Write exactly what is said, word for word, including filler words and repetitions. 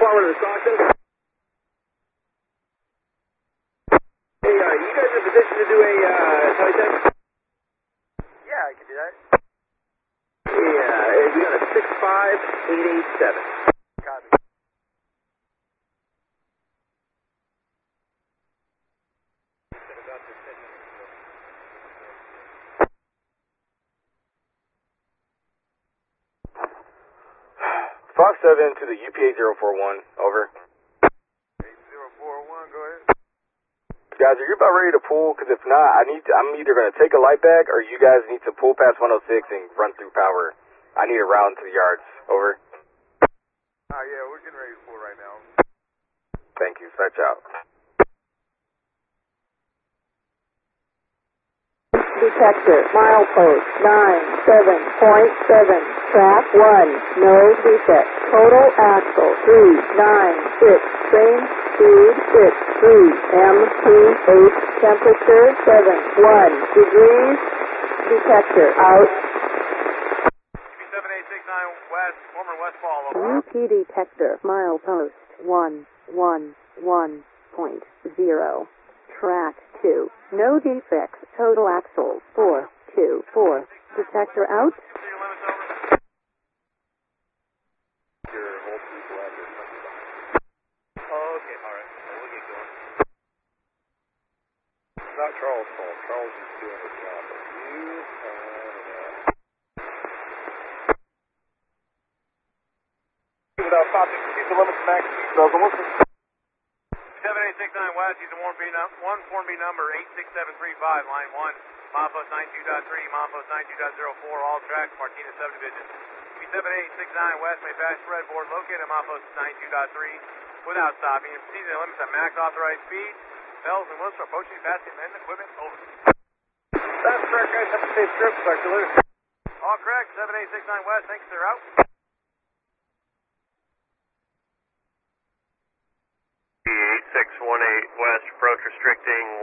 Forward to Stockton. Hey, uh, you guys in position to do a uh, tele check? Yeah, I can do that. Yeah, we got a six five eight eight seven. Copy. Fox seven to the U P A zero four one, over. eight zero four one, go ahead. Guys, are you about ready to pull? Because if not, I need to, I'm either going to take a light back or you guys need to pull past one oh six and run through power. I need a route into the yards, over. Ah, uh, yeah, we're getting ready to pull right now. Thank you, stretch out. Detector, milepost nine seven point seven, track one, no defect, total axle three nine six, train speed six three, M P eight, temperature seven one degrees, detector out. seven eight six nine West, former West Fall, over. U P detector, milepost one one one point zero. Track two, no defects, total axle four two four, detector out. Your limits over. Your whole people out there. Oh, okay, alright. Well, we'll get going. It's not Charles' fault. Charles is doing his job. But you, uh, without stopping, keep the limits max speed, those are listen. seven eight six nine West, using Warm B num one Form B number eight six seven three five, line one, milepost ninety-two point three, milepost ninety-two point zero four, all tracks, Martinez subdivision. seven eight six nine West may pass red board located at milepost ninety-two point three without stopping. And proceed to the limits at max authorized speed. Bells and whistles are approaching passing men and equipment, over. That's correct, guys. Have a safe trip. Talk to you later. All correct, seven eight six nine West, thanks, they're out. eight six one eight West, approach restricting